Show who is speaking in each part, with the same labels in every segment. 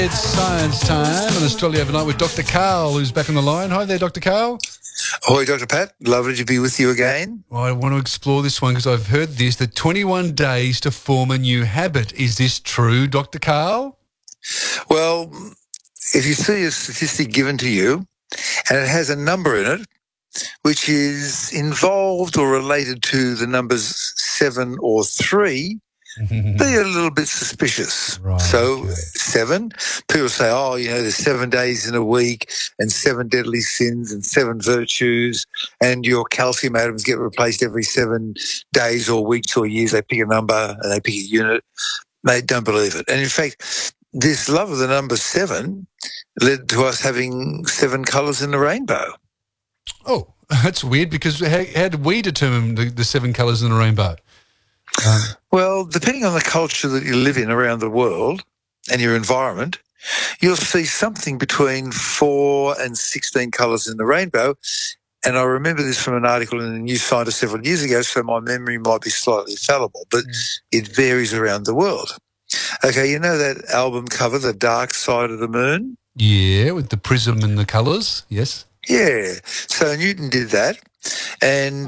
Speaker 1: It's science time on Australia Overnight with Dr. Carl, who's back on the line. Hi there, Dr. Carl.
Speaker 2: Ahoy, Dr. Pat. Lovely to be with you again.
Speaker 1: Well, I want to explore this one because I've heard this, the 21 days to form a new habit. Is this true, Dr. Carl?
Speaker 2: Well, if you see a statistic given to you and it has a number in it, which is involved or related to the numbers 7 or 3, be a little bit suspicious.
Speaker 1: Right,
Speaker 2: so,
Speaker 1: okay.
Speaker 2: 7, people say, there's 7 days in a week and 7 deadly sins and 7 virtues, and your calcium atoms get replaced every 7 days or weeks or years. They pick a number and they pick a unit. Mate, don't believe it. And in fact, this love of the number 7 led to us having 7 colours in the rainbow.
Speaker 1: Oh, that's weird because how did we determine the 7 colours in the rainbow?
Speaker 2: Well, depending on the culture that you live in around the world and your environment, you'll see something between 4 and 16 colours in the rainbow. And I remember this from an article in the New Scientist several years ago, so my memory might be slightly fallible, but it varies around the world. Okay, you know that album cover, The Dark Side of the Moon?
Speaker 1: Yeah, with the prism and the colours, yes.
Speaker 2: Yeah, so Newton did that. And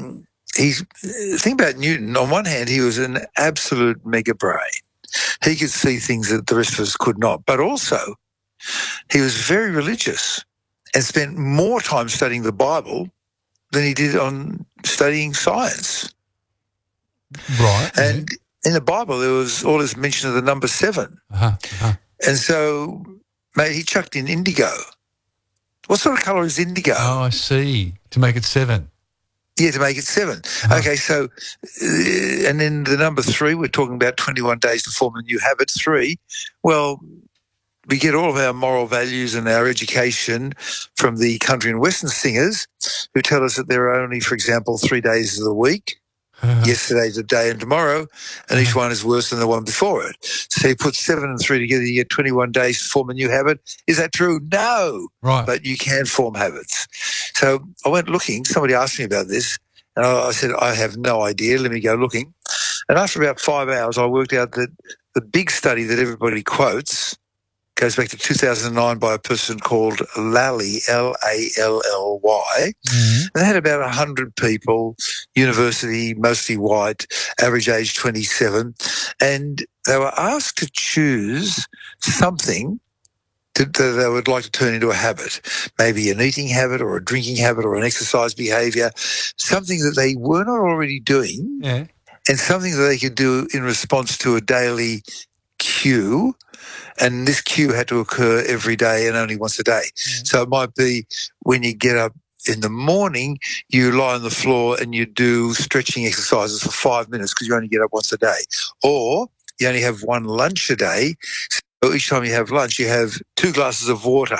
Speaker 2: the thing about Newton, on one hand, he was an absolute mega brain. He could see things that the rest of us could not. But also, he was very religious and spent more time studying the Bible than he did on studying science.
Speaker 1: Right.
Speaker 2: And in the Bible, there was all this mention of the number 7. And so, mate, he chucked in indigo. What sort of colour is indigo?
Speaker 1: Oh, I see. To make it 7.
Speaker 2: Yeah, to make it 7. Okay, so, and then the number 3, we're talking about 21 days to form a new habit. 3, well, we get all of our moral values and our education from the country and western singers who tell us that there are only, for example, 3 days of the week. Yesterday's a day and tomorrow, and each one is worse than the one before it. So you put 7 and 3 together, you get 21 days to form a new habit. Is that true? No.
Speaker 1: Right.
Speaker 2: But you can form habits. So I went looking. Somebody asked me about this, and I said, I have no idea. Let me go looking. And after about 5 hours, I worked out that the big study that everybody quotes goes back to 2009 by a person called Lally, L-A-L-L-Y. They had about 100 people, university, mostly white, average age 27, and they were asked to choose something that they would like to turn into a habit, maybe an eating habit or a drinking habit or an exercise behaviour, something that they were not already doing and something that they could do in response to a daily cue. And this cue had to occur every day and only once a day. So it might be when you get up in the morning, you lie on the floor and you do stretching exercises for 5 minutes because you only get up once a day. Or you only have one lunch a day. So each time you have lunch, you have 2 glasses of water.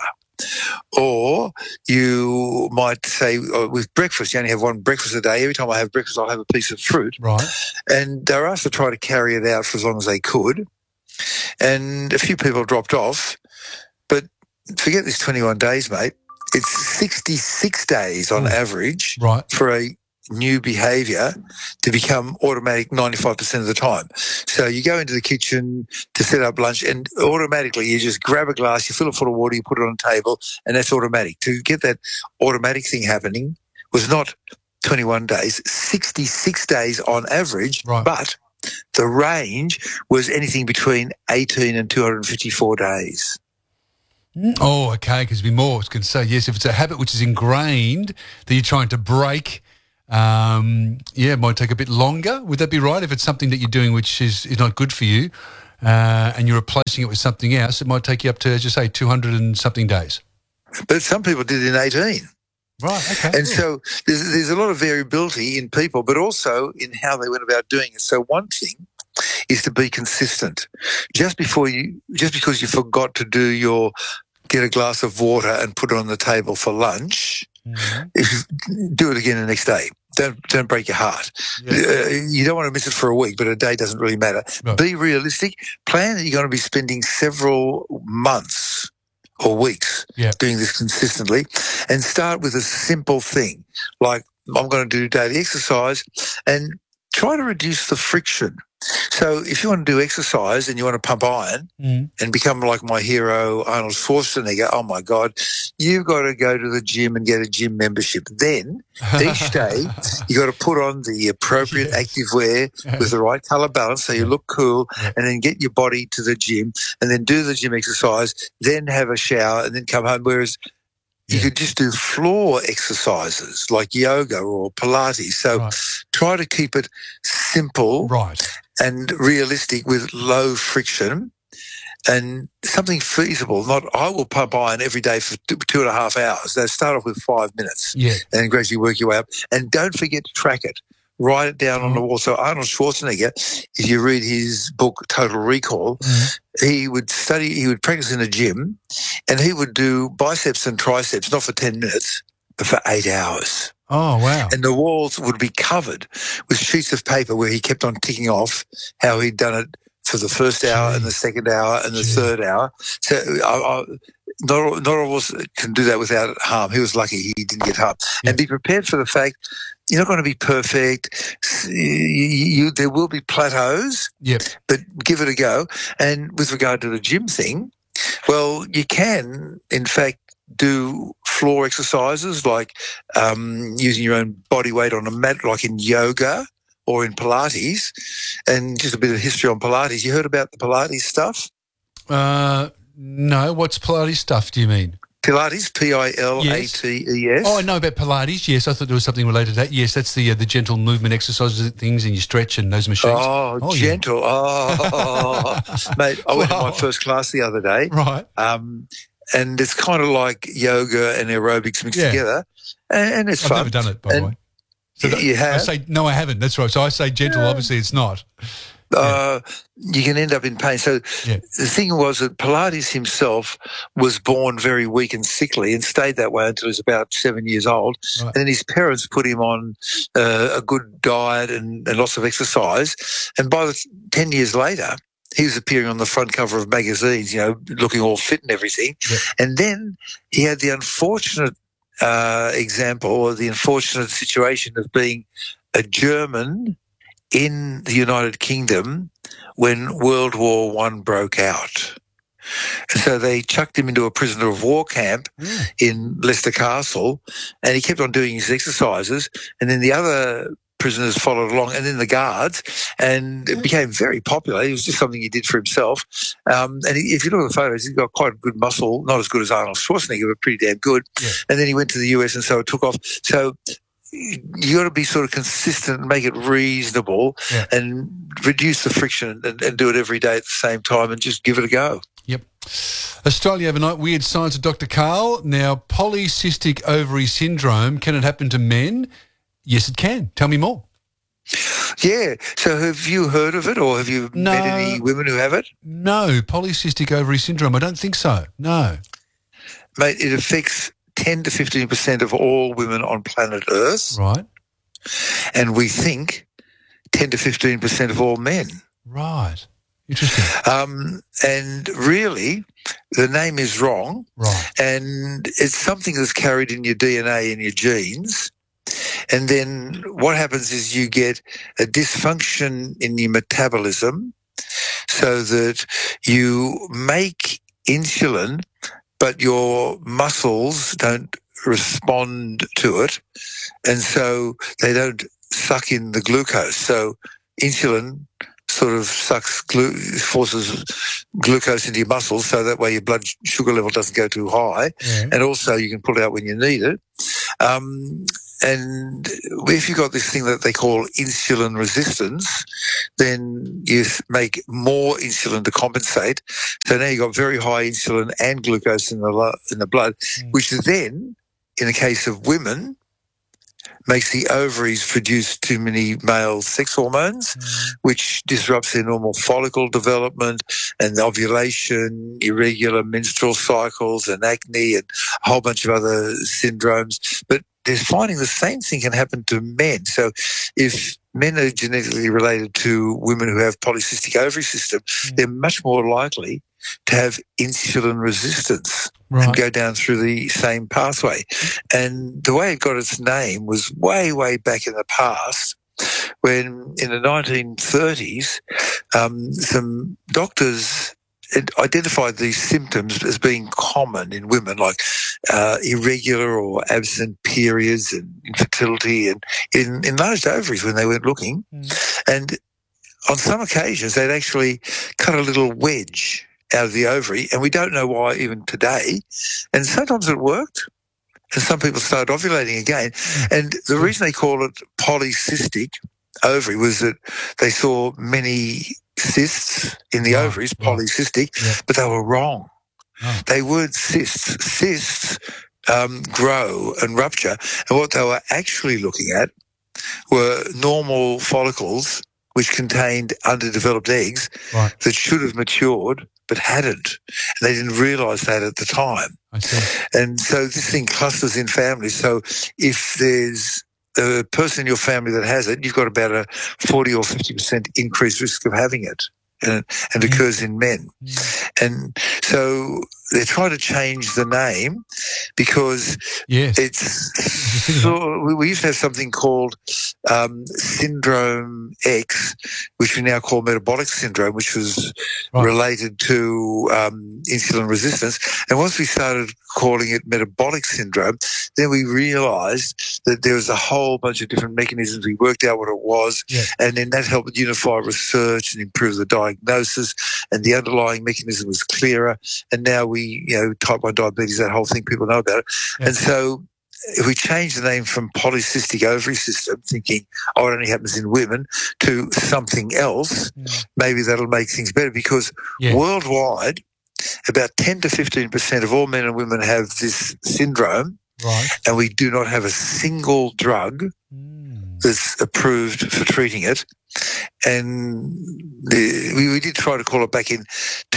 Speaker 2: Or you might say with breakfast, you only have one breakfast a day. Every time I have breakfast, I'll have a piece of fruit.
Speaker 1: Right.
Speaker 2: And they're asked to try to carry it out for as long as they could. And a few people dropped off, but forget this 21 days, mate. It's 66 days on average for a new behaviour to become automatic 95% of the time. So you go into the kitchen to set up lunch and automatically you just grab a glass, you fill it full of water, you put it on the table, and that's automatic. To get that automatic thing happening was not 21 days, 66 days on average, but the range was anything between 18 and 254 days.
Speaker 1: Oh, okay, because it'd be more. I was going to say, yes, if it's a habit which is ingrained that you're trying to break, it might take a bit longer. Would that be right? If it's something that you're doing which is not good for you and you're replacing it with something else, it might take you up to, as you say, 200 and something days.
Speaker 2: But some people did it in 18.
Speaker 1: Right, okay.
Speaker 2: And so there's a lot of variability in people, but also in how they went about doing it. So one thing is to be consistent. Just because you forgot to get a glass of water and put it on the table for lunch, do it again the next day. Don't break your heart. You don't want to miss it for a week, but a day doesn't really matter. Right. Be realistic. Plan that you're going to be spending several months or weeks doing this consistently, and start with a simple thing like I'm going to do daily exercise, and try to reduce the friction. So if you want to do exercise and you want to pump iron and become like my hero, Arnold Schwarzenegger, oh my God, you've got to go to the gym and get a gym membership. Then each day you got to put on the appropriate active wear with the right colour balance so you look cool, and then get your body to the gym and then do the gym exercise, then have a shower and then come home. Whereas you could just do floor exercises like yoga or Pilates. So try to keep it simple and realistic with low friction and something feasible. Not, I will pump iron every day for 2.5 hours. Now start off with 5 minutes and gradually work your way up. And don't forget to track it. Write it down on the wall. So Arnold Schwarzenegger, if you read his book Total Recall, he would practice in a gym, and he would do biceps and triceps, not for 10 minutes, but for 8 hours.
Speaker 1: Oh, wow.
Speaker 2: And the walls would be covered with sheets of paper where he kept on ticking off how he'd done it for the first hour and the second hour and the third hour. So not all of us can do that without harm. He was lucky he didn't get harm. And be prepared for the fact you're not going to be perfect. There will be plateaus, but give it a go. And with regard to the gym thing, well, you can, in fact, do floor exercises like using your own body weight on a mat, like in yoga or in Pilates. And just a bit of history on Pilates. You heard about the Pilates stuff?
Speaker 1: No. What's Pilates stuff, do you mean?
Speaker 2: Pilates, P-I-L-A-T-E-S.
Speaker 1: Oh, I know about Pilates, yes. I thought there was something related to that. Yes, that's the gentle movement exercises and things, and you stretch and those machines.
Speaker 2: Oh gentle. Yeah. Oh, mate, I went to my first class the other day.
Speaker 1: Right.
Speaker 2: And it's kind of like yoga and aerobics mixed together, and it's fun.
Speaker 1: I've never done it, by the way. So
Speaker 2: you have?
Speaker 1: I say, no, I haven't. That's right. So I say gentle, obviously it's not.
Speaker 2: You can end up in pain. So the thing was that Pilates himself was born very weak and sickly and stayed that way until he was about 7 years old. Right. And then his parents put him on a good diet and lots of exercise. And by 10 years later, he was appearing on the front cover of magazines, looking all fit and everything. Yeah. And then he had the unfortunate example or the unfortunate situation of being a German in the United Kingdom when World War I broke out. And so they chucked him into a prisoner of war camp in Leicester Castle, and he kept on doing his exercises, and then the other prisoners followed along, and then the guards, and it became very popular. It was just something he did for himself. And if you look at the photos, he's got quite good muscle, not as good as Arnold Schwarzenegger, but pretty damn good. Yeah. And then he went to the US, and so it took off. So you got to be sort of consistent and make it reasonable and reduce the friction and do it every day at the same time and just give it a go.
Speaker 1: Yep. Australia overnight, weird science of Dr. Karl. Now, polycystic ovary syndrome, can it happen to men? Yes, it can. Tell me more.
Speaker 2: Yeah. So have you heard of it, or have you met any women who have it?
Speaker 1: No, polycystic ovary syndrome. I don't think so. No.
Speaker 2: Mate, it affects 10 to 15% of all women on planet Earth.
Speaker 1: Right.
Speaker 2: And we think 10 to 15% of all men.
Speaker 1: Right. Interesting.
Speaker 2: And really, the name is wrong.
Speaker 1: Right.
Speaker 2: And it's something that's carried in your DNA and your genes. And then what happens is you get a dysfunction in your metabolism so that you make insulin, but your muscles don't respond to it, and so they don't suck in the glucose. So insulin sort of forces glucose into your muscles, so that way your blood sugar level doesn't go too high, and also you can pull it out when you need it. And if you've got this thing that they call insulin resistance, then you make more insulin to compensate. So now you've got very high insulin and glucose in the blood, which then, in the case of women, makes the ovaries produce too many male sex hormones, which disrupts their normal follicle development and ovulation, irregular menstrual cycles and acne and a whole bunch of other syndromes. But they're finding the same thing can happen to men. So if men are genetically related to women who have polycystic ovary system, they're much more likely to have insulin resistance and go down through the same pathway. And the way it got its name was way, way back in the past when in the 1930s, some doctors identified these symptoms as being common in women, like irregular or absent periods and infertility and enlarged ovaries when they weren't looking. And on some occasions, they'd actually cut a little wedge out of the ovary, and we don't know why even today. And sometimes it worked, and some people started ovulating again. And the reason they call it polycystic ovary was that they saw many cysts in the ovaries, polycystic, but they were wrong. They weren't cysts. Cysts grow and rupture, and what they were actually looking at were normal follicles which contained underdeveloped eggs that should have matured but hadn't. And they didn't realise that at the time.
Speaker 1: I see.
Speaker 2: And so this thing clusters in families. So if there's a person in your family that has it, you've got about a 40 or 50% increased risk of having it. And it occurs in men. And so they're trying to change the name because we used to have something called Syndrome X, which we now call metabolic syndrome, which was related to insulin resistance. And once we started calling it metabolic syndrome, then we realised that there was a whole bunch of different mechanisms. We worked out what it was, and then that helped unify research and improve the diagnosis, and the underlying mechanism was clearer. And now we, type 1 diabetes, that whole thing, people know about it. And so if we change the name from polycystic ovary system, thinking, it only happens in women, to something else, maybe that'll make things better, because worldwide, about 10 to 15% of all men and women have this syndrome, and we do not have a single drug that's approved for treating it. And we did try to call it back in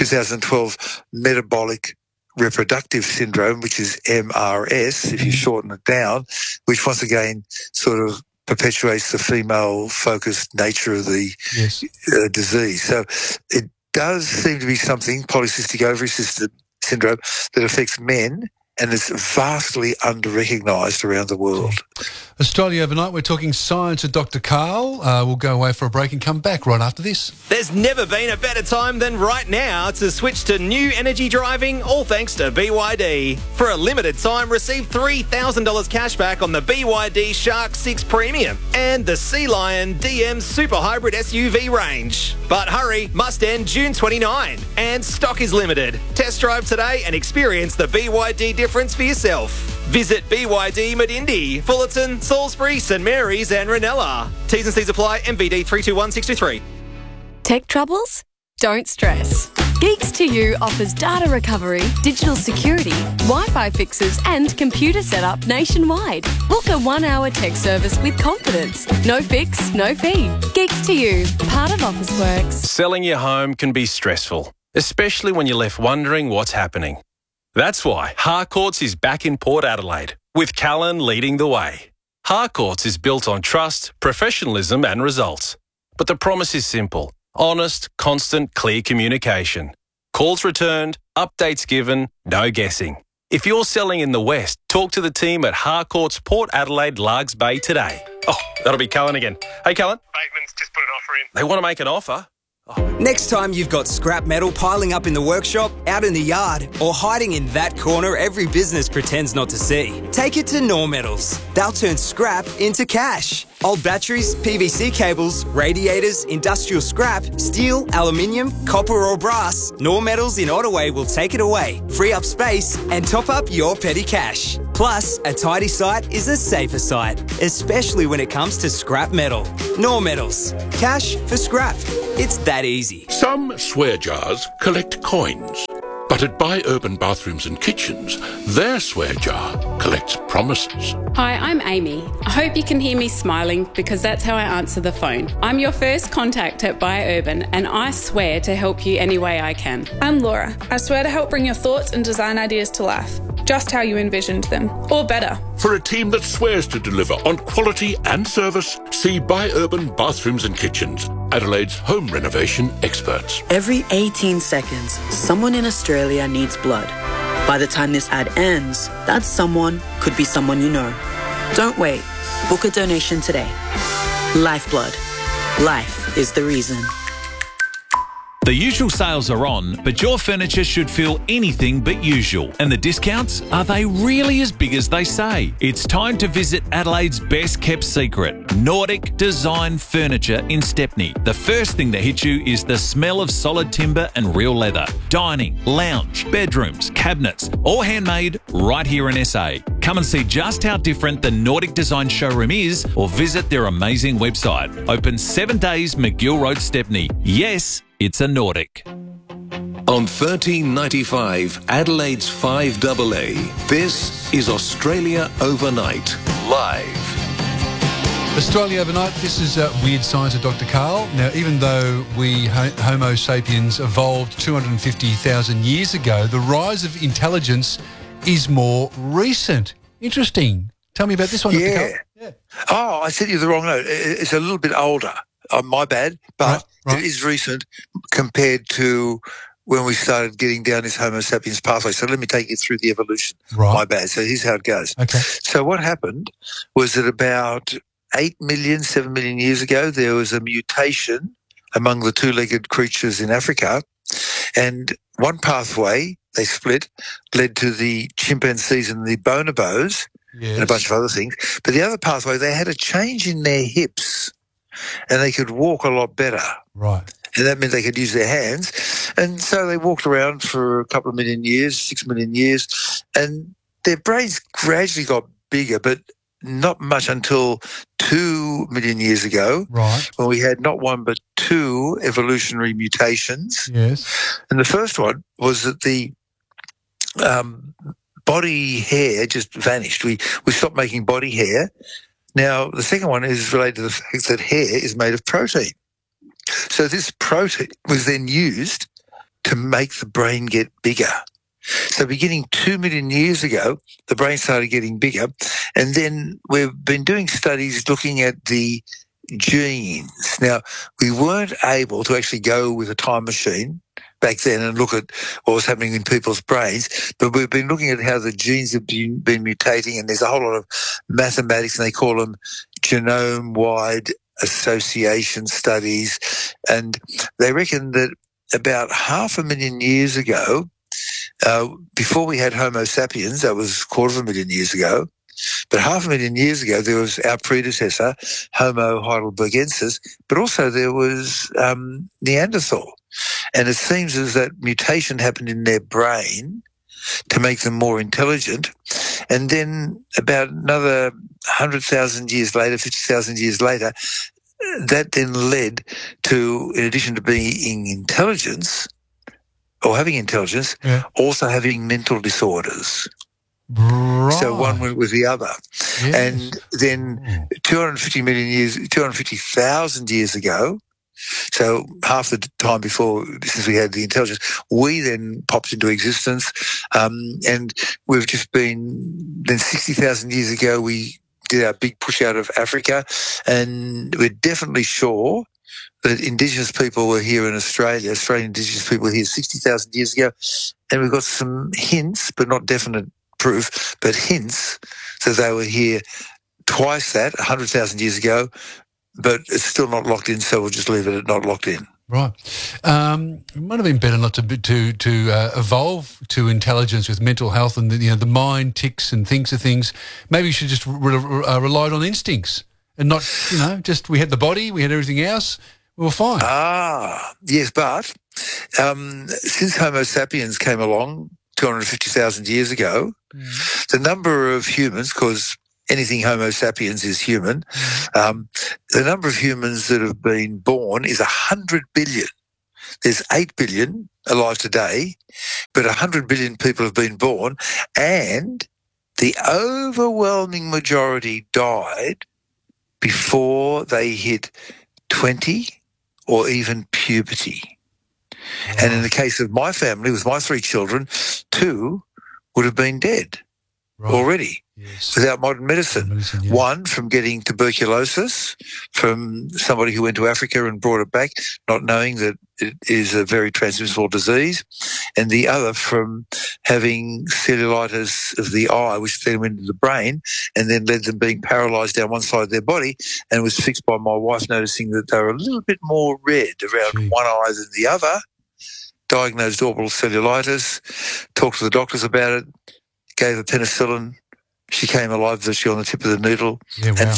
Speaker 2: 2012 metabolic reproductive syndrome, which is MRS, if you shorten it down, which once again sort of perpetuates the female-focused nature of the disease. So it does seem to be something, polycystic ovary syndrome, that affects men, and it's vastly under-recognised around the world.
Speaker 1: Australia Overnight, we're talking science with Dr. Karl. We'll go away for a break and come back right after this.
Speaker 3: There's never been a better time than right now to switch to new energy driving, all thanks to BYD. For a limited time, receive $3,000 cash back on the BYD Shark 6 Premium and the Sea Lion DM Super Hybrid SUV range. But hurry, must end June 29, and stock is limited. Test drive today and experience the BYD difference for yourself. Visit BYD Medindi, Fullerton, Salisbury, St Mary's and Ranella. T's and C's apply. MVD 321623.
Speaker 4: Tech troubles? Don't stress. Geeks2U offers data recovery, digital security, Wi-Fi fixes and computer setup nationwide. Book a 1-hour tech service with confidence. No fix, no fee. Geeks2U, part of Officeworks.
Speaker 5: Selling your home can be stressful, especially when you're left wondering what's happening. That's why Harcourts is back in Port Adelaide, with Callan leading the way. Harcourts is built on trust, professionalism and results. But the promise is simple: honest, constant, clear communication. Calls returned, updates given, no guessing. If you're selling in the West, talk to the team at Harcourts Port Adelaide Largs Bay today. Oh, that'll be Callan again. Hey, Callan.
Speaker 6: Bateman's just put an offer in.
Speaker 5: They want to make an offer?
Speaker 7: Next time you've got scrap metal piling up in the workshop, out in the yard, or hiding in that corner every business pretends not to see, take it to Nor Metals. They'll turn scrap into cash. Old batteries, PVC cables, radiators, industrial scrap, steel, aluminium, copper or brass, Nor Metals in Ottaway will take it away, free up space and top up your petty cash. Plus, a tidy site is a safer site, especially when it comes to scrap metal. Nor Metals. Cash for scrap. It's that easy.
Speaker 8: Some swear jars collect coins, but at Buy Urban Bathrooms and Kitchens, their swear jar collects promises.
Speaker 9: Hi, I'm Amy. I hope you can hear me smiling because that's how I answer the phone. I'm your first contact at Buy Urban and I swear to help you any way I can.
Speaker 10: I'm Laura. I swear to help bring your thoughts and design ideas to life, just how you envisioned them, or better.
Speaker 8: For a team that swears to deliver on quality and service, see Buy Urban Bathrooms and Kitchens, Adelaide's home renovation experts.
Speaker 11: Every 18 seconds, someone in Australia needs blood. By the time this ad ends, that someone could be someone you know. Don't wait. Book a donation today. Lifeblood. Life is the reason.
Speaker 6: The usual sales are on, but your furniture should feel anything but usual. And the discounts, are they really as big as they say? It's time to visit Adelaide's best kept secret, Nordic Design Furniture in Stepney. The first thing that hits you is the smell of solid timber and real leather. Dining, lounge, bedrooms, cabinets, all handmade right here in SA. Come and see just how different the Nordic Design showroom is, or visit their amazing website. Open 7 days, McGill Road, Stepney. Yes, it's a Nordic.
Speaker 12: On 1395 Adelaide's 5AA, this is Australia Overnight, live.
Speaker 1: Australia Overnight, this is Weird Science of Dr. Karl. Now, even though we Homo sapiens evolved 250,000 years ago, the rise of intelligence is more recent. Interesting. Tell me about this one, Dr. Karl.
Speaker 2: Yeah. Oh, I sent you the wrong note. It's a little bit older. My bad, but
Speaker 1: right.
Speaker 2: It is recent compared to when we started getting down this Homo sapiens pathway. So let me take you through the evolution.
Speaker 1: Right.
Speaker 2: My bad. So here's how it goes.
Speaker 1: Okay.
Speaker 2: So what happened was that about 8 million, 7 million years ago, there was a mutation among the two-legged creatures in Africa, and one pathway, they split, led to the chimpanzees and the bonobos, and a bunch of other things. But the other pathway, they had a change in their hips, and they could walk a lot better.
Speaker 1: Right.
Speaker 2: And that meant they could use their hands. And so they walked around for a couple of million years, 6 million years, and their brains gradually got bigger, but not much until 2 million years ago,
Speaker 1: right,
Speaker 2: when we had not one but two evolutionary mutations.
Speaker 1: Yes.
Speaker 2: And the first one was that the body hair just vanished. We stopped making body hair. Now, the second one is related to the fact that hair is made of protein. So this protein was then used to make the brain get bigger. So beginning 2 million years ago, the brain started getting bigger. And then we've been doing studies looking at the genes. Now, we weren't able to actually go with a time machine back then and look at what was happening in people's brains, but we've been looking at how the genes have been mutating, and there's a whole lot of mathematics, and they call them genome-wide association studies. And they reckon that about 500,000 years ago, before we had Homo sapiens, that was 250,000 years ago, but 500,000 years ago, there was our predecessor, Homo heidelbergensis, but also there was Neanderthal. And it seems as that mutation happened in their brain to make them more intelligent. And then about another 100,000 years later, 50,000 years later, that then led to, in addition to being intelligence, or having intelligence, also having mental disorders.
Speaker 1: Right.
Speaker 2: So one went with the other.
Speaker 1: Yes.
Speaker 2: And then 250,000 years ago, so half the time before, since we had the intelligence, we then popped into existence. And we've just been, then 60,000 years ago, we did our big push out of Africa. And we're definitely sure that Indigenous people were here in Australia, Australian Indigenous people were here 60,000 years ago. And we've got some hints, but not definite proof, but hints that they were here twice that, 100,000 years ago, but it's still not locked in, so we'll just leave it at not locked in.
Speaker 1: Right. It might have been better not to evolve to intelligence with mental health and the mind ticks and thinks of things. Maybe you should just relied on instincts and not, just we had the body, we had everything else, we were fine.
Speaker 2: Yes, but since Homo sapiens came along 250,000 years ago, the number of humans, because anything Homo sapiens is human, the number of humans that have been born is 100 billion. There's 8 billion alive today, but 100 billion people have been born, and the overwhelming majority died before they hit 20 or even puberty. And in the case of my family, with my 3 children, 2 would have been dead already
Speaker 1: Yes.
Speaker 2: without modern medicine.
Speaker 1: Yeah.
Speaker 2: One, from getting tuberculosis from somebody who went to Africa and brought it back, not knowing that it is a very transmissible disease. And the other from having cellulitis of the eye, which then went into the brain and then led them being paralysed down one side of their body, and was fixed by my wife noticing that they were a little bit more red around one eye than the other. Diagnosed orbital cellulitis, talked to the doctors about it, gave her penicillin. She came alive virtually on the tip of the needle, and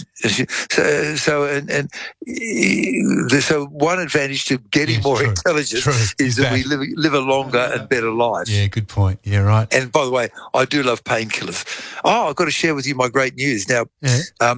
Speaker 2: so one advantage to getting more intelligence is that we live a longer and better life.
Speaker 1: Yeah, good point. Yeah, right.
Speaker 2: And by the way, I do love painkillers. Oh, I've got to share with you my great news. Now, a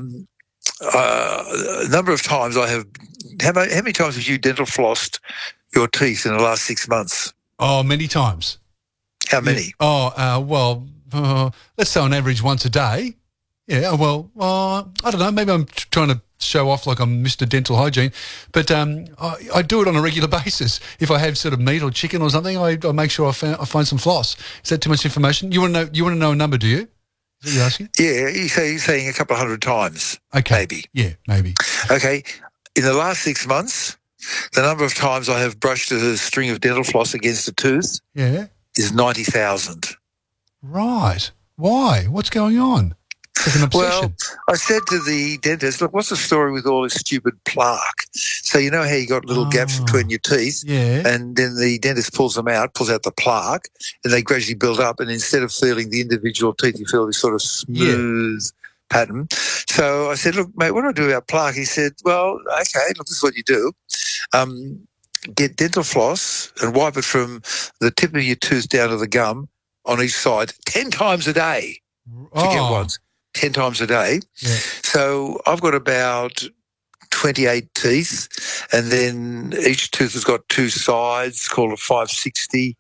Speaker 2: number of times I have. How many times have you dental flossed your teeth in the last 6 months?
Speaker 1: Oh, many times.
Speaker 2: How many?
Speaker 1: Let's say on average once a day. Yeah, well, I don't know. Maybe I'm trying to show off like I'm Mr. Dental Hygiene, but I do it on a regular basis. If I have sort of meat or chicken or something, I make sure I find some floss. Is that too much information? You want to know a number, do you? Is that what you're asking?
Speaker 2: Yeah, you're saying a couple of hundred times.
Speaker 1: Okay.
Speaker 2: Maybe.
Speaker 1: Yeah, maybe.
Speaker 2: Okay. In the last 6 months, the number of times I have brushed a string of dental floss against a tooth is 90,000.
Speaker 1: Right. Why? What's going on? It's like an obsession.
Speaker 2: Well, I said to the dentist, look, what's the story with all this stupid plaque? So you know how you got little gaps between your teeth, and then the dentist pulls out the plaque, and they gradually build up, and instead of feeling the individual teeth, you feel this sort of smooth pattern. So I said, look, mate, what do I do about plaque? He said, well, okay, look, this is what you do. Get dental floss and wipe it from the tip of your tooth down to the gum on each side 10 times a day. Forget once. 10 times a day.
Speaker 1: Yeah.
Speaker 2: So I've got about 28 teeth, and then each tooth has got two sides, called a 560,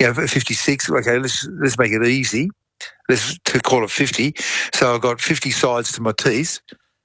Speaker 2: 56. Okay, let's make it easy. Let's call it 50. So I've got 50 sides to my teeth.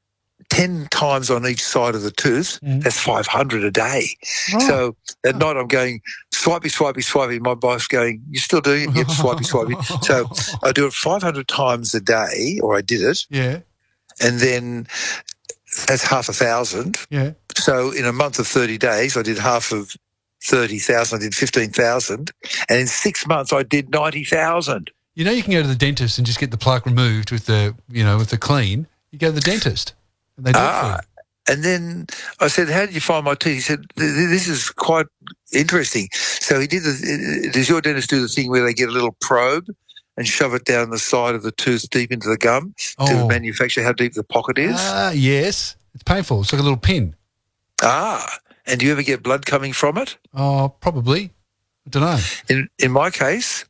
Speaker 2: 10 times on each side of the tooth, that's 500 a day. Oh. So at night I'm going, swipey, swipey, swipey. My wife's going, you still doing it? Yep, swipey, swipey. So I do it 500 times a day, or I did it.
Speaker 1: Yeah.
Speaker 2: And then that's half 1,000.
Speaker 1: Yeah.
Speaker 2: So in a month of 30 days, I did half of 30,000. I did 15,000. And in 6 months, I did 90,000.
Speaker 1: You know, you can go to the dentist and just get the plaque removed with the clean. You go to the dentist. They do it for you.
Speaker 2: And then I said, how did you find my teeth? He said, this is quite interesting. So he did does your dentist do the thing where they get a little probe and shove it down the side of the tooth deep into the gum to manufacture how deep the pocket is?
Speaker 1: Yes. It's painful. It's like a little pin.
Speaker 2: And do you ever get blood coming from it?
Speaker 1: Oh, probably. I don't know.
Speaker 2: In my case,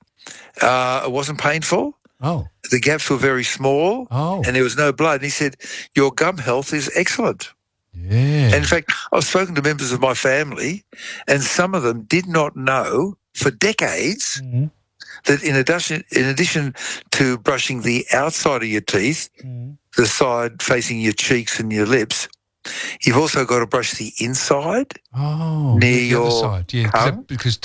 Speaker 2: it wasn't painful.
Speaker 1: Oh.
Speaker 2: The gaps were very small, and there was no blood. And he said, your gum health is excellent.
Speaker 1: Yeah.
Speaker 2: And in fact, I've spoken to members of my family, and some of them did not know for decades that in addition to brushing the outside of your teeth, the side facing your cheeks and your lips, you've also got to brush the inside near your
Speaker 1: other side. Yeah,
Speaker 2: tongue.
Speaker 1: because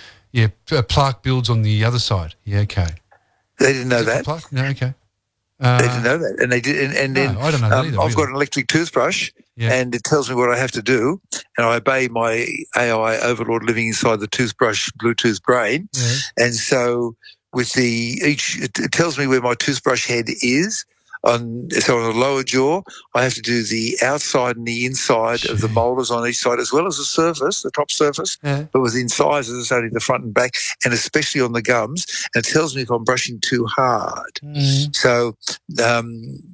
Speaker 1: a plaque builds on the other side. Yeah, okay.
Speaker 2: They didn't know that.
Speaker 1: No, okay.
Speaker 2: They didn't know that, and they did. And then
Speaker 1: I don't know that either,
Speaker 2: I've got an electric toothbrush, and it tells me what I have to do, and I obey my AI overlord living inside the toothbrush Bluetooth brain.
Speaker 1: Yeah.
Speaker 2: And so with it tells me where my toothbrush head is. So on the lower jaw, I have to do the outside and the inside of the molars on each side, as well as the surface, the top surface.
Speaker 1: Yeah.
Speaker 2: But with incisors, it's only the front and back, and especially on the gums. And it tells me if I'm brushing too hard. So, I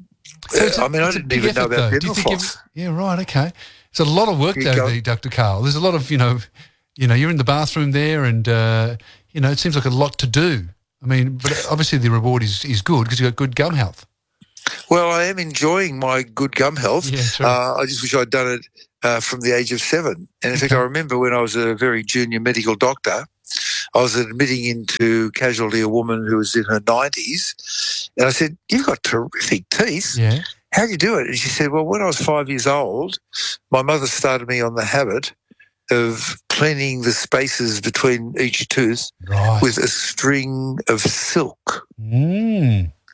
Speaker 2: didn't even know about dental floss.
Speaker 1: Yeah, right, okay. It's a lot of work, though, Dr. Karl. There's a lot of, you're in the bathroom there and, it seems like a lot to do. I mean, but obviously the reward is good because you've got good gum health.
Speaker 2: Well, I am enjoying my good gum health.
Speaker 1: Yeah, sure.
Speaker 2: I just wish I'd done it from the age of 7. And in fact, I remember when I was a very junior medical doctor, I was admitting into casualty a woman who was in her 90s. And I said, you've got terrific teeth.
Speaker 1: Yeah.
Speaker 2: How do you do it? And she said, well, when I was 5 years old, my mother started me on the habit of cleaning the spaces between each tooth with a string of silk.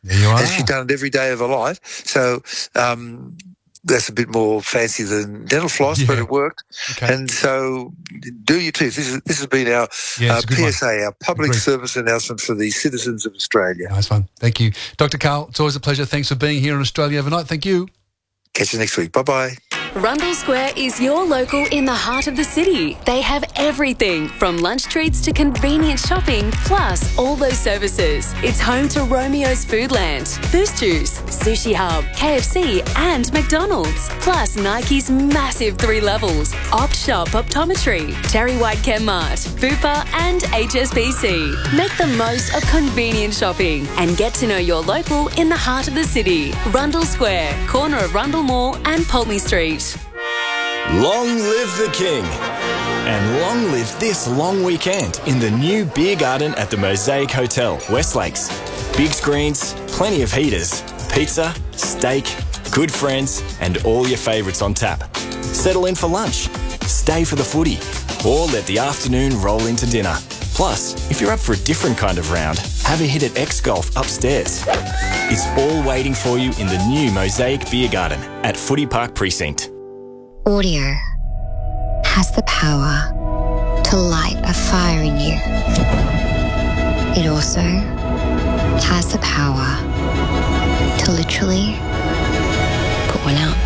Speaker 1: There you are.
Speaker 2: And she's done it every day of her life. So that's a bit more fancy than dental floss, but it worked.
Speaker 1: Okay.
Speaker 2: And so do your teeth. This has been our PSA, our public service announcement for the citizens of Australia.
Speaker 1: Nice one. Thank you. Dr. Karl, it's always a pleasure. Thanks for being here on Australia Overnight. Thank you.
Speaker 2: Catch you next week. Bye-bye.
Speaker 4: Rundle Square is your local in the heart of the city. They have everything from lunch treats to convenient shopping, plus all those services. It's home to Romeo's Foodland, Boost Juice, Sushi Hub, KFC and McDonald's. Plus Nike's massive 3 levels, Opt Shop Optometry, Terry White Chemmart, Bupa and HSBC. Make the most of convenient shopping and get to know your local in the heart of the city. Rundle Square, corner of Rundle Mall and Pulteney Street.
Speaker 13: Long live the King. And long live this long weekend in the new beer garden at the Mosaic Hotel, West Lakes. Big screens, plenty of heaters, pizza, steak, good friends, and all your favourites on tap. Settle in for lunch, stay for the footy, or let the afternoon roll into dinner. Plus, if you're up for a different kind of round, have a hit at X-Golf upstairs. It's all waiting for you in the new Mosaic Beer Garden at Footy Park Precinct.
Speaker 14: Audio has the power to light a fire in you. It also has the power to literally put one out.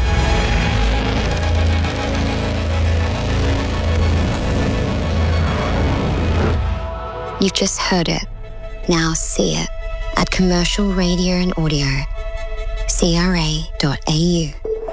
Speaker 14: You've just heard it. Now see it at Commercial Radio and Audio, CRA.au.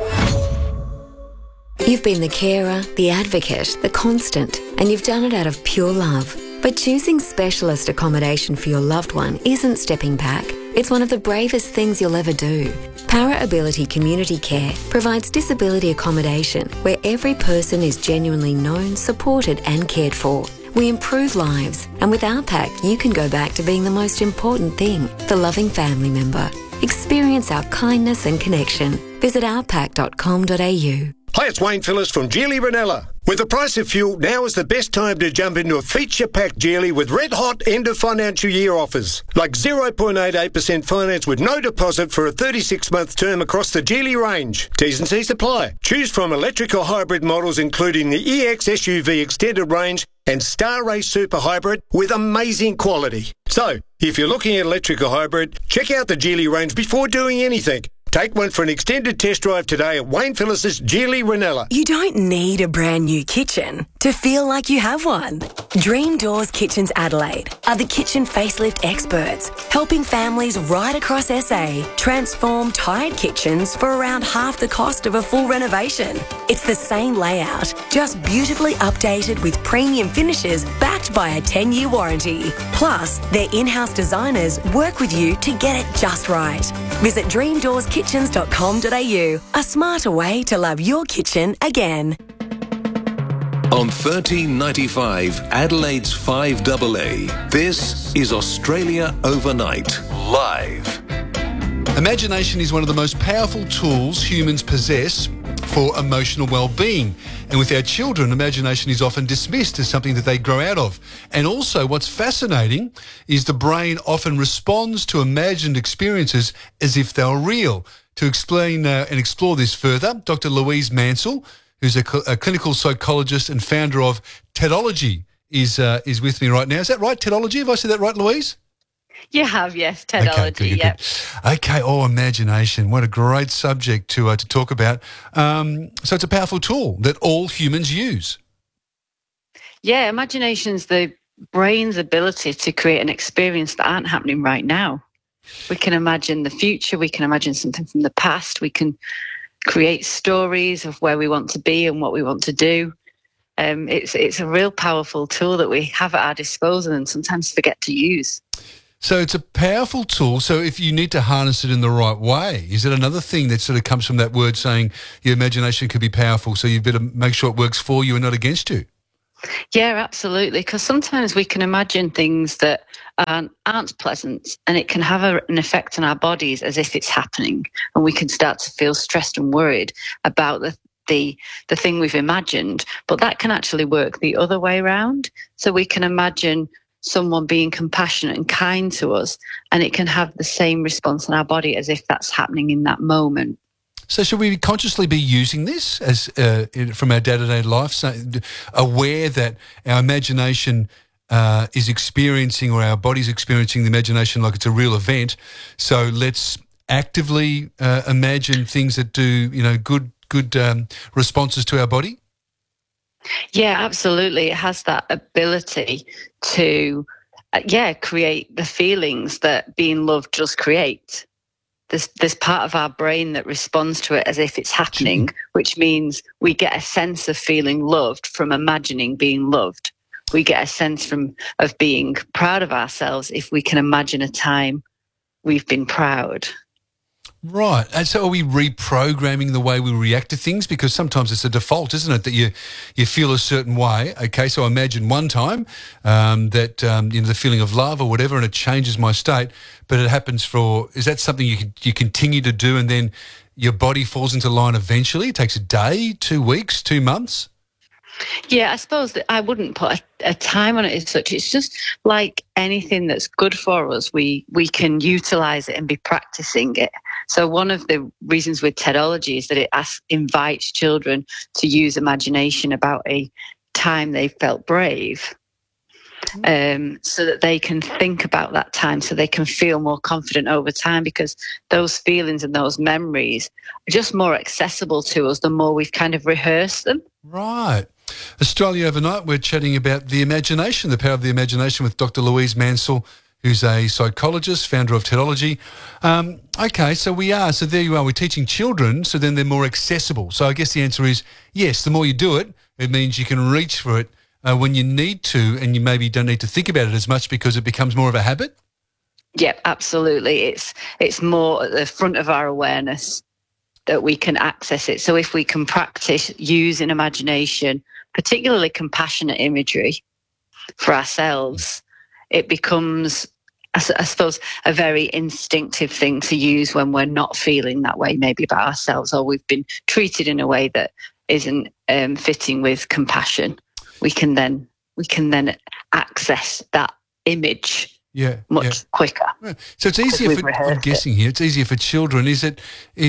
Speaker 15: You've been the carer, the advocate, the constant, and you've done it out of pure love. But choosing specialist accommodation for your loved one isn't stepping back. It's one of the bravest things you'll ever do. Para Ability Community Care provides disability accommodation where every person is genuinely known, supported and cared for. We improve lives, and with our pack, you can go back to being the most important thing, the loving family member. Experience our kindness and connection. Visit ourpack.com.au.
Speaker 16: Hi, it's Wayne Phillips from Geely Ranella. With the price of fuel, now is the best time to jump into a feature-packed Geely with red-hot end-of-financial-year offers. Like 0.88% finance with no deposit for a 36-month term across the Geely range. T's and C's apply. Choose from electric or hybrid models including the EX SUV Extended Range and Star Race Super Hybrid with amazing quality. So, if you're looking at electric or hybrid, check out the Geely range before doing anything. Take one for an extended test drive today at Wayne Phillips' Geely Ranella.
Speaker 17: You don't need a brand new kitchen to feel like you have one. Dream Doors Kitchens Adelaide are the kitchen facelift experts, helping families right across SA transform tired kitchens for around half the cost of a full renovation. It's the same layout, just beautifully updated with premium finishes backed by a 10-year warranty. Plus, their in-house designers work with you to get it just right. Visit dreamdoorskitchens.com.au, a smarter way to love your kitchen again.
Speaker 12: On 1395 Adelaide's 5AA, this is Australia Overnight, live.
Speaker 1: Imagination is one of the most powerful tools humans possess for emotional well-being. And with our children, imagination is often dismissed as something that they grow out of. And also what's fascinating is the brain often responds to imagined experiences as if they were real. To explain and explore this further, Dr. Louise Mansell, who's a clinical psychologist and founder of TEDology, is with me right now. Is that right, TEDology? Have I said that right, Louise?
Speaker 18: You have, yes, TEDology,
Speaker 1: good. Okay, imagination. What a great subject to talk about. So it's a powerful tool that all humans use.
Speaker 18: Yeah, imagination's the brain's ability to create an experience that aren't happening right now. We can imagine the future, we can imagine something from the past, we can create stories of where we want to be and what we want to do. It's a real powerful tool that we have at our disposal and sometimes forget to use.
Speaker 1: So it's a powerful tool. So if you need to harness it in the right way, is it another thing that sort of comes from that word saying your imagination could be powerful, so you better make sure it works for you and not against you?
Speaker 18: Yeah, absolutely, because sometimes we can imagine things that aren't pleasant, and it can have an effect on our bodies as if it's happening, and we can start to feel stressed and worried about the thing we've imagined. But that can actually work the other way around. So we can imagine someone being compassionate and kind to us, and it can have the same response in our body as if that's happening in that moment.
Speaker 1: So should we consciously be using this as from our day-to-day life, so aware that our imagination is experiencing, or our body's experiencing the imagination like it's a real event? So let's actively imagine things that do, good responses to our body?
Speaker 18: Yeah, absolutely. It has that ability to, create the feelings that being loved does create. There's part of our brain that responds to it as if it's happening, which means we get a sense of feeling loved from imagining being loved. We get a sense of being proud of ourselves if we can imagine a time we've been proud.
Speaker 1: Right. And so are we reprogramming the way we react to things? Because sometimes it's a default, isn't it, that you feel a certain way. Okay, so I imagine one time that, the feeling of love or whatever, and it changes my state, but it happens is that something you continue to do and then your body falls into line eventually? It takes a day, 2 weeks, 2 months?
Speaker 18: Yeah, I suppose that I wouldn't put a time on it as such. It's just like anything that's good for us, we can utilise it and be practising it. So one of the reasons with TEDology is that it invites children to use imagination about a time they felt brave, so that they can think about that time, so they can feel more confident over time, because those feelings and those memories are just more accessible to us the more we've kind of rehearsed them.
Speaker 1: Right. Australia Overnight, we're chatting about the imagination, the power of the imagination, with Dr. Louise Mansell, who's a psychologist, founder of TEDology. Okay, so there you are, we're teaching children, so then they're more accessible. So I guess the answer is yes, the more you do it, it means you can reach for it when you need to, and you maybe don't need to think about it as much because it becomes more of a habit?
Speaker 18: Yeah, absolutely. It's more at the front of our awareness that we can access it. So if we can practice using imagination, particularly compassionate imagery for ourselves, it becomes, I suppose, a very instinctive thing to use when we're not feeling that way maybe about ourselves, or we've been treated in a way that isn't fitting with compassion. We can then access that image much quicker.
Speaker 1: Right. So it's easier for, I'm guessing here, it's easier for children. Is it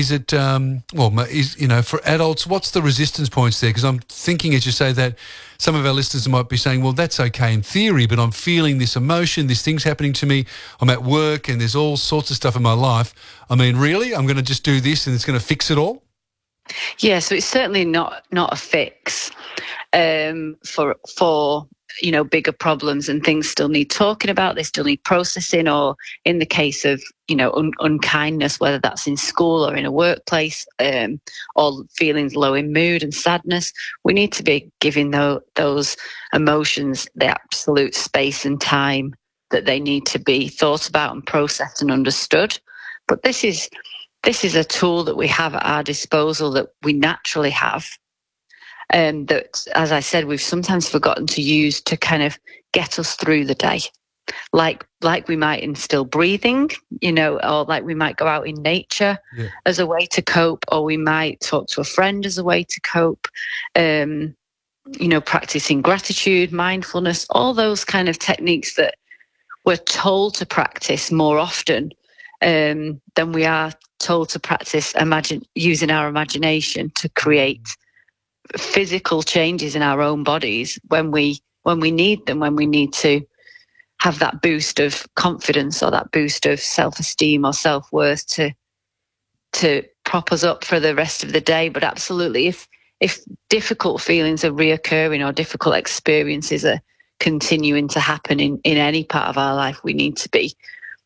Speaker 1: for adults, what's the resistance points there? Because I'm thinking, as you say, that some of our listeners might be saying, well, that's okay in theory, but I'm feeling this emotion, this thing's happening to me, I'm at work and there's all sorts of stuff in my life. I mean, really? I'm going to just do this and it's going to fix it all?
Speaker 18: Yeah, so it's certainly not a fix for bigger problems, and things still need talking about, they still need processing, or in the case of, unkindness, whether that's in school or in a workplace, or feelings low in mood and sadness, we need to be giving those emotions the absolute space and time that they need to be thought about and processed and understood. But this is a tool that we have at our disposal, that we naturally have, that, as I said, we've sometimes forgotten to use to kind of get us through the day. Like we might instill breathing, or like we might go out in nature as a way to cope, or we might talk to a friend as a way to cope, practicing gratitude, mindfulness, all those kind of techniques that we're told to practice more often than we are told to practice using our imagination to create physical changes in our own bodies when we need them, when we need to have that boost of confidence or that boost of self-esteem or self-worth to prop us up for the rest of the day. But absolutely, if difficult feelings are reoccurring or difficult experiences are continuing to happen in any part of our life, we need to be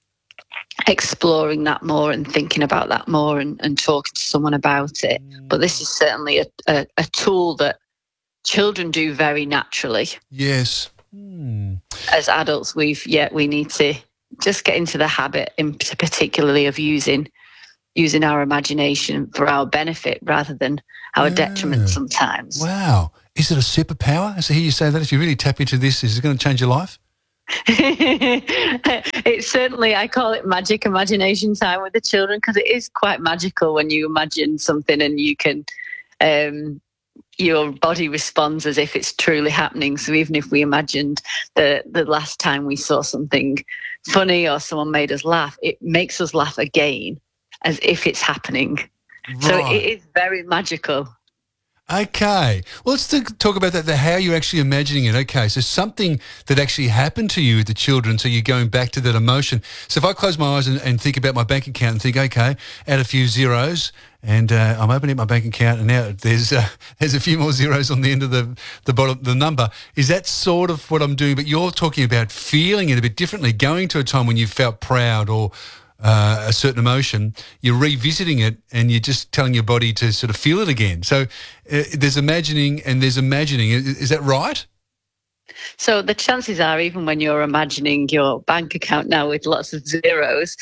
Speaker 18: exploring that more and thinking about that more and talking to someone about it. But this is certainly a tool that children do very naturally.
Speaker 1: Yes.
Speaker 18: As adults, we need to just get into the habit, particularly of using our imagination for our benefit rather than our detriment sometimes.
Speaker 1: Wow. Is it a superpower? I hear you say that if you really tap into this, is it going to change your life?
Speaker 18: It's certainly, I call it magic imagination time with the children, because it is quite magical when you imagine something and you can your body responds as if it's truly happening. So even if we imagined the last time we saw something funny or someone made us laugh, it makes us laugh again as if it's happening. Right. So it is very magical.
Speaker 1: Okay. Well, let's talk about that, how you're actually imagining it. Okay, so something that actually happened to you with the children, so you're going back to that emotion. So if I close my eyes and think about my bank account and think, okay, add a few zeros, and I'm opening my bank account, and now there's a few more zeros on the end of the bottom, the number. Is that sort of what I'm doing? But you're talking about feeling it a bit differently, going to a time when you felt proud or a certain emotion, you're revisiting it and you're just telling your body to sort of feel it again. So there's imagining and there's imagining. Is that right?
Speaker 18: So the chances are, even when you're imagining your bank account now with lots of zeros,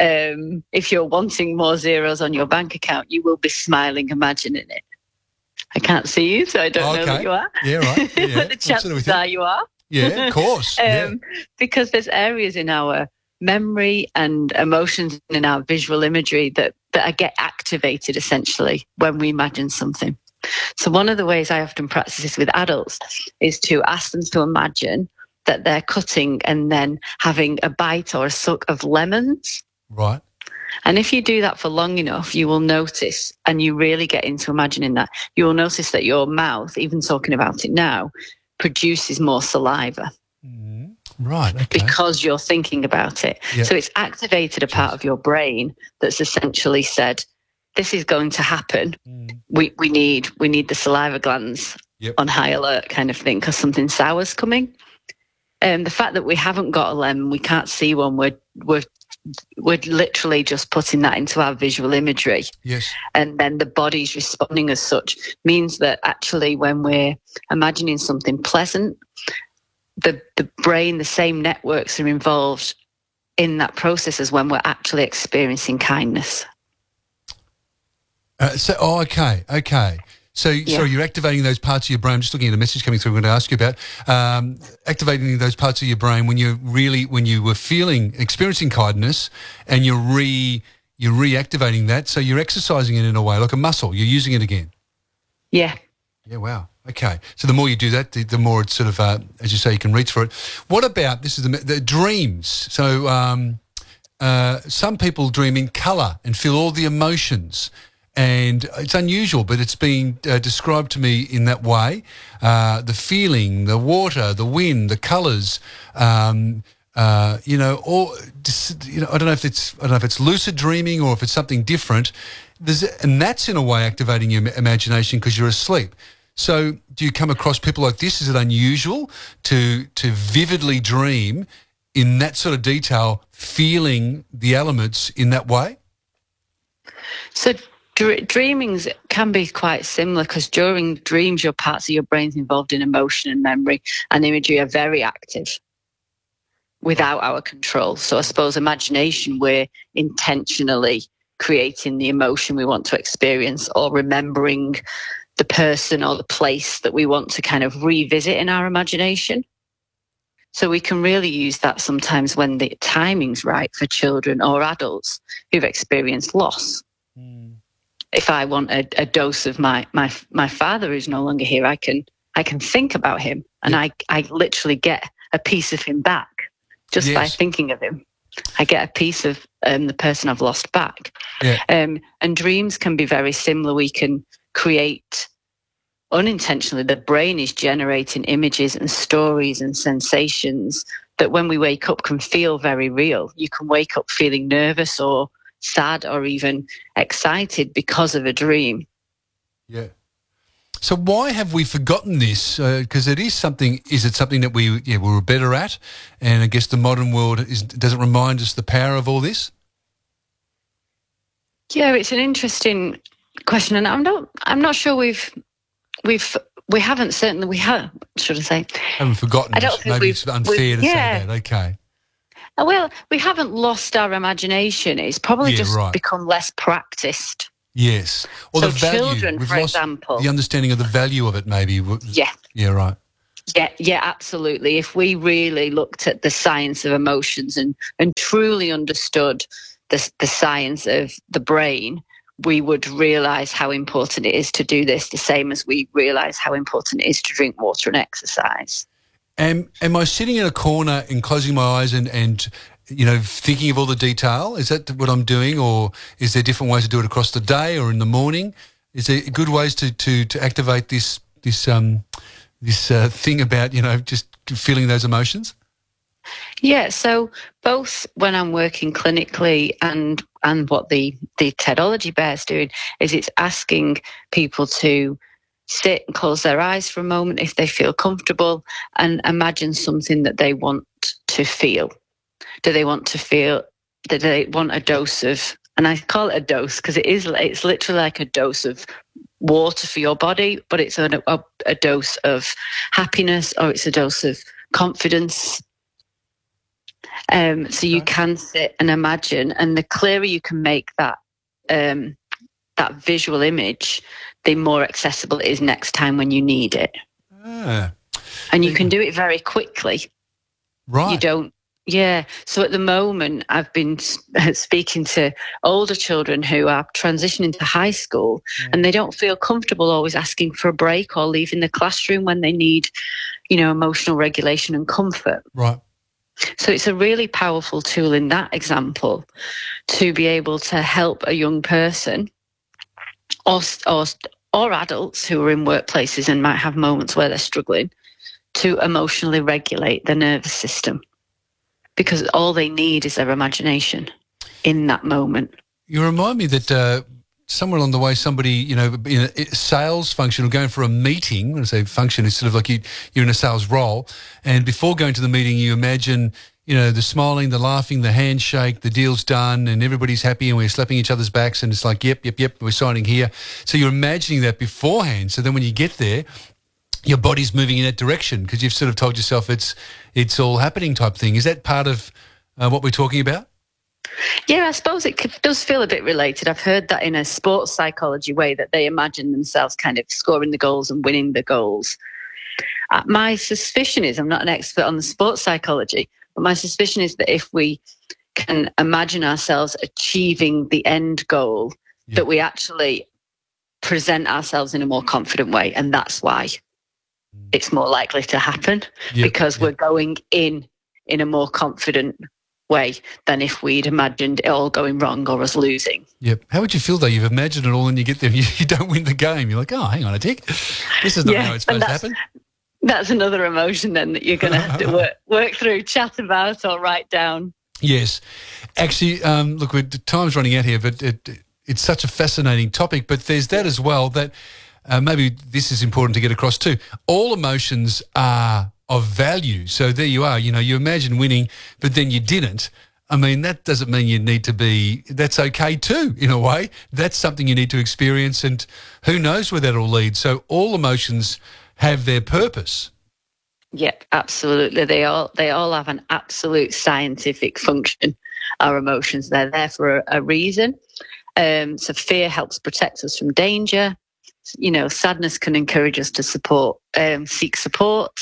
Speaker 18: if you're wanting more zeros on your bank account, you will be smiling, imagining it. I can't see you, so I don't know that you are.
Speaker 1: Yeah, right. Yeah,
Speaker 18: but the chances are you are.
Speaker 1: Yeah, of course.
Speaker 18: Because there's areas in our memory and emotions in our visual imagery that get activated essentially when we imagine something. So one of the ways I often practice this with adults is to ask them to imagine that they're cutting and then having a bite or a suck of lemons.
Speaker 1: Right.
Speaker 18: And if you do that for long enough, you will notice, and you really get into imagining that, you will notice that your mouth, even talking about it now, produces more saliva.
Speaker 1: Right, okay.
Speaker 18: Because you're thinking about it.
Speaker 1: Yep.
Speaker 18: So it's activated a part of your brain that's essentially said, this is going to happen. We need the saliva glands on high alert kind of thing because something sour's coming. The fact that we haven't got a lemon, we can't see one, we're literally just putting that into our visual imagery.
Speaker 1: Yes.
Speaker 18: And then the body's responding as such means that actually when we're imagining something pleasant, the brain, the same networks are involved in that process as when we're actually experiencing kindness.
Speaker 1: Okay. So you're activating those parts of your brain. I'm just looking at a message coming through I'm going to ask you about. Activating those parts of your brain when you were experiencing kindness, and you're reactivating that. So you're exercising it in a way, like a muscle. You're using it again.
Speaker 18: Yeah.
Speaker 1: Yeah, wow. Okay. So the more you do that, the more it's sort of, as you say, you can reach for it. What about, this is the dreams. So some people dream in colour and feel all the emotions. And it's unusual, but it's been described to me in that way. The feeling, the water, the wind, the colours, I don't know if it's lucid dreaming or if it's something different. And that's in a way activating your imagination because you're asleep. So do you come across people like this? Is it unusual to vividly dream in that sort of detail, feeling the elements in that way?
Speaker 18: So dreamings can be quite similar because during dreams, your parts of your brains involved in emotion and memory and imagery are very active without our control. So I suppose imagination, we're intentionally creating the emotion we want to experience or remembering the person or the place that we want to kind of revisit in our imagination. So we can really use that sometimes when the timing's right for children or adults who've experienced loss. If I want a dose of my father who's no longer here, I can think about him and I literally get a piece of him back just by thinking of him. I get a piece of the person I've lost back.
Speaker 1: Yeah.
Speaker 18: And dreams can be very similar. We can create unintentionally, the brain is generating images and stories and sensations that when we wake up can feel very real. You can wake up feeling nervous or sad or even excited because of a dream. Yeah.
Speaker 1: So why have we forgotten this? Because it is something. Is it something that we were better at? And I guess the modern world doesn't remind us the power of all this.
Speaker 18: Yeah, it's an interesting question, and I'm not sure we haven't should I say?
Speaker 1: Haven't forgotten.
Speaker 18: I don't think
Speaker 1: maybe it's unfair to say that. Okay.
Speaker 18: Well, we haven't lost our imagination. It's probably become less practiced.
Speaker 1: Yes. Or
Speaker 18: so
Speaker 1: the value.
Speaker 18: Children,
Speaker 1: We've
Speaker 18: for
Speaker 1: lost
Speaker 18: example.
Speaker 1: the understanding of the value of it, maybe.
Speaker 18: Yeah.
Speaker 1: Yeah, right.
Speaker 18: Yeah, absolutely. If we really looked at the science of emotions and truly understood the science of the brain, we would realise how important it is to do this, the same as we realise how important it is to drink water and exercise.
Speaker 1: Am I sitting in a corner and closing my eyes and thinking of all the detail? Is that what I'm doing, or is there different ways to do it across the day or in the morning? Is there good ways to activate this thing about just feeling those emotions?
Speaker 18: Yeah, so both when I'm working clinically and what the TEDology Bear's doing is it's asking people to sit and close their eyes for a moment if they feel comfortable and imagine something that they want to feel. Do they want a dose of, and I call it a dose because it's literally like a dose of water for your body, but it's a dose of happiness, or it's a dose of confidence. So you can sit and imagine, and the clearer you can make that visual image, the more accessible it is next time when you need it. And you can do it very quickly.
Speaker 1: Right.
Speaker 18: You don't. Yeah. So at the moment, I've been speaking to older children who are transitioning to high school, and they don't feel comfortable always asking for a break or leaving the classroom when they need, emotional regulation and comfort.
Speaker 1: Right.
Speaker 18: So it's a really powerful tool in that example to be able to help a young person or adults who are in workplaces and might have moments where they're struggling to emotionally regulate their nervous system, because all they need is their imagination in that moment.
Speaker 1: You remind me that somewhere along the way, somebody, in a sales function or going for a meeting, when I say function, it's sort of like you're in a sales role, and before going to the meeting, you imagine, the smiling, the laughing, the handshake, the deal's done, and everybody's happy, and we're slapping each other's backs, and it's like, yep, we're signing here. So you're imagining that beforehand. So then when you get there, your body's moving in that direction because you've sort of told yourself it's all happening type thing. Is that part of what we're talking about?
Speaker 18: Yeah, I suppose it does feel a bit related. I've heard that in a sports psychology way, that they imagine themselves kind of scoring the goals and winning the goals. My suspicion is, I'm not an expert on the sports psychology, but my suspicion is that if we can imagine ourselves achieving the end goal, that we actually present ourselves in a more confident way. And that's why it's more likely to happen, because we're going in a more confident way than if we'd imagined it all going wrong or us losing.
Speaker 1: Yep. How would you feel though? You've imagined it all and you get there and you don't win the game. You're like, oh, hang on a tick. This is not how it's supposed to happen.
Speaker 18: That's another emotion then that you're going to have to work through, chat about, or write down.
Speaker 1: Yes. Actually, look, time's running out here, but it's such a fascinating topic. But there's that as well, that maybe this is important to get across too. All emotions are of value. So there you are. You imagine winning, but then you didn't. I mean, that doesn't mean you need to be – that's okay too, in a way. That's something you need to experience, and who knows where that will lead. So all emotions have their purpose.
Speaker 18: Yep, absolutely. They all have an absolute scientific function, our emotions. They're there for a reason. So fear helps protect us from danger. Sadness can encourage us to seek support.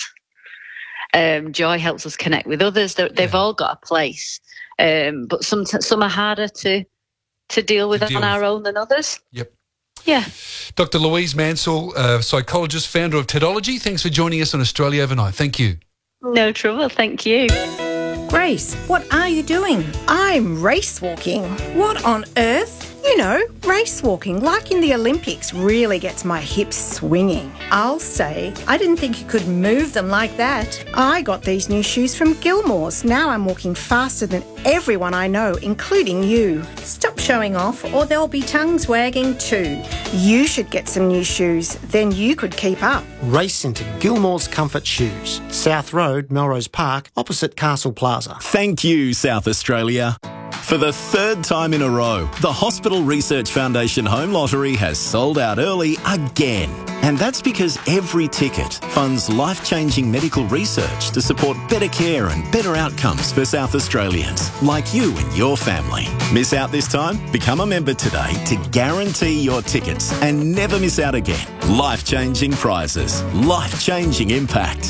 Speaker 18: Joy helps us connect with others. They've all got a place, but some are harder to deal with on our own than others.
Speaker 1: Yep.
Speaker 18: Yeah.
Speaker 1: Dr. Louise Mansell, psychologist, founder of TEDology. Thanks for joining us on Australia Overnight. Thank you.
Speaker 18: No trouble. Thank you.
Speaker 19: Grace, what are you doing? I'm race walking. What on earth? Race walking, like in the Olympics, really gets my hips swinging. I'll say, I didn't think you could move them like that. I got these new shoes from Gilmore's. Now I'm walking faster than everyone I know, including you. Stop showing off or there'll be tongues wagging too. You should get some new shoes, then you could keep up.
Speaker 20: Race into Gilmore's Comfort Shoes, South Road, Melrose Park, opposite Castle Plaza.
Speaker 6: Thank you, South Australia. For the third time in a row, the Hospital Research Foundation Home Lottery has sold out early again. And that's because every ticket funds life-changing medical research to support better care and better outcomes for South Australians, like you and your family. Miss out this time? Become a member today to guarantee your tickets and never miss out again. Life-changing prizes, life-changing impact.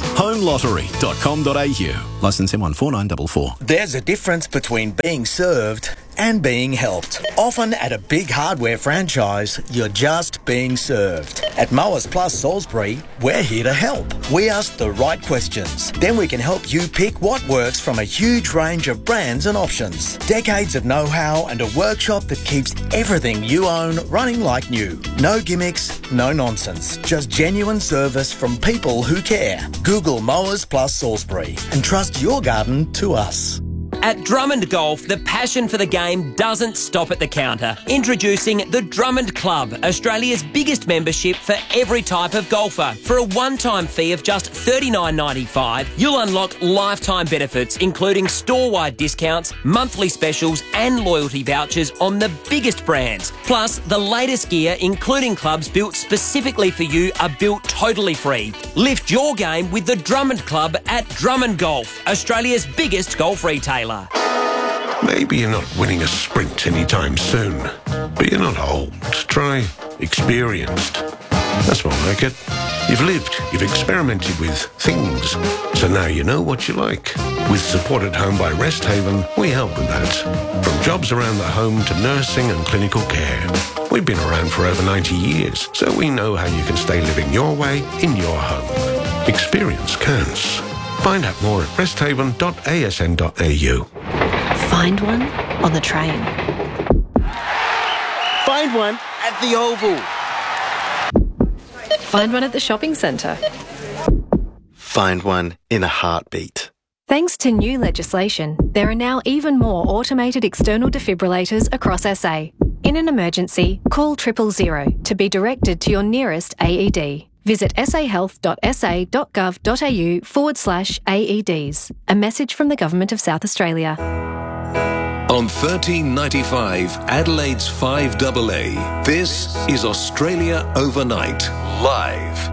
Speaker 6: HomeLottery.com.au. Licence M14944.
Speaker 21: There's a difference between being served and being helped. Often at a big hardware franchise, you're just being served. At Mowers Plus Salisbury, we're here to help. We ask the right questions. Then we can help you pick what works from a huge range of brands and options. Decades of know-how and a workshop that keeps everything you own running like new. No gimmicks, no nonsense. Just genuine service from people who care. Google Mowers Plus Salisbury and trust your garden to us.
Speaker 22: At Drummond Golf, the passion for the game doesn't stop at the counter. Introducing the Drummond Club, Australia's biggest membership for every type of golfer. For a one-time fee of just $39.95, you'll unlock lifetime benefits, including store-wide discounts, monthly specials and loyalty vouchers on the biggest brands. Plus, the latest gear, including clubs built specifically for you, are built totally free. Lift your game with the Drummond Club at Drummond Golf, Australia's biggest golf retailer.
Speaker 8: Maybe you're not winning a sprint anytime soon, but you're not old. Try experienced. That's more like it. You've lived, you've experimented with things, so now you know what you like. With Support at Home by Resthaven, we help with that. From jobs around the home to nursing and clinical care. We've been around for over 90 years, so we know how you can stay living your way in your home. Experience counts. Find out more at resthaven.asn.au.
Speaker 23: Find one on the train.
Speaker 24: Find one at the Oval.
Speaker 23: Find one at the shopping centre.
Speaker 24: Find one in a heartbeat.
Speaker 25: Thanks to new legislation, there are now even more automated external defibrillators across SA. In an emergency, call 000 to be directed to your nearest AED. Visit sahealth.sa.gov.au/AEDs. A message from the Government of South Australia.
Speaker 12: On 1395 Adelaide's 5AA, this is Australia Overnight, live.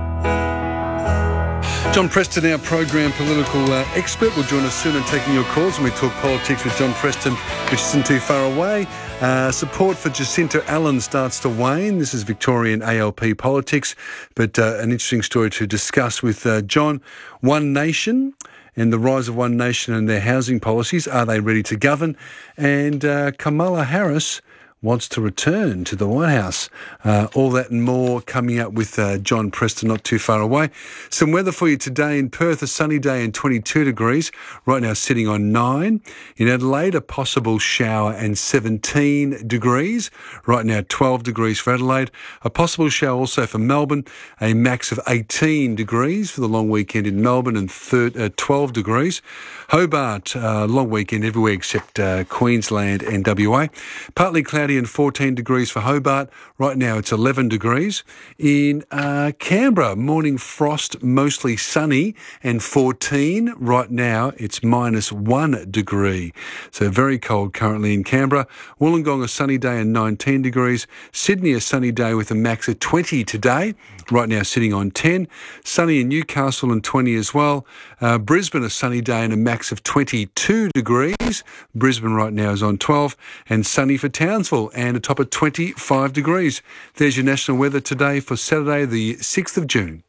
Speaker 1: John Preston, our program political expert, will join us soon and taking your calls when we talk politics with John Preston, which isn't too far away. Support for Jacinta Allen starts to wane. This is Victorian ALP politics, but an interesting story to discuss with John. One Nation and the rise of One Nation and their housing policies. Are they ready to govern? And Kamala Harris wants to return to the White House. All that and more coming up with John Preston not too far away. Some weather for you today in Perth, a sunny day and 22 degrees. Right now sitting on 9. In Adelaide, a possible shower and 17 degrees. Right now 12 degrees for Adelaide. A possible shower also for Melbourne. A max of 18 degrees for the long weekend in Melbourne and 12 degrees. Hobart, long weekend everywhere except Queensland and WA. Partly cloudy and 14 degrees for Hobart. Right now it's 11 degrees. In Canberra, morning frost, mostly sunny and 14. Right now it's -1 degree. So very cold currently in Canberra. Wollongong, a sunny day and 19 degrees. Sydney, a sunny day with a max of 20 today. Right now sitting on 10. Sunny in Newcastle and 20 as well. Brisbane, a sunny day and a max of 22 degrees. Brisbane right now is on 12. And sunny for Townsville and a top of 25 degrees. There's your national weather today for Saturday, the 6th of June.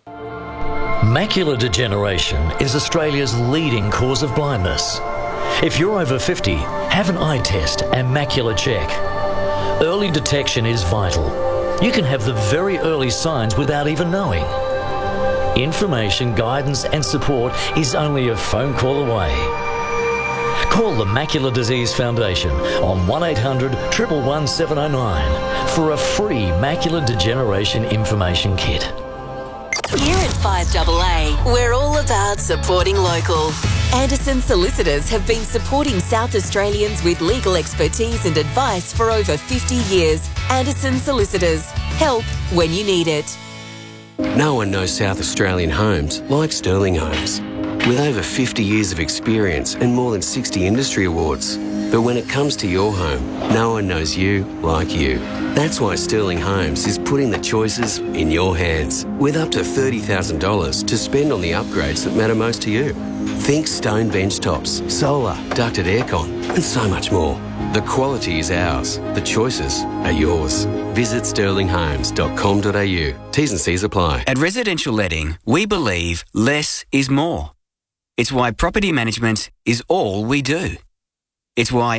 Speaker 26: Macular degeneration is Australia's leading cause of blindness. If you're over 50, have an eye test and macular check. Early detection is vital. You can have the very early signs without even knowing. Information, guidance and support is only a phone call away. Call the Macular Disease Foundation on 1800 111 709 for a free macular degeneration information kit.
Speaker 17: Here at 5AA, we're all about supporting local. Anderson Solicitors have been supporting South Australians with legal expertise and advice for over 50 years. Anderson Solicitors. Help when you need it.
Speaker 27: No one knows South Australian homes like Sterling Homes. With over 50 years of experience and more than 60 industry awards. But when it comes to your home, no one knows you like you. That's why Sterling Homes is putting the choices in your hands, with up to $30,000 to spend on the upgrades that matter most to you. Think stone bench tops, solar, ducted aircon, and so much more. The quality is ours. The choices are yours. Visit sterlinghomes.com.au. T's and C's apply.
Speaker 28: At Residential Letting, we believe less is more. It's why property management is all we do. It's why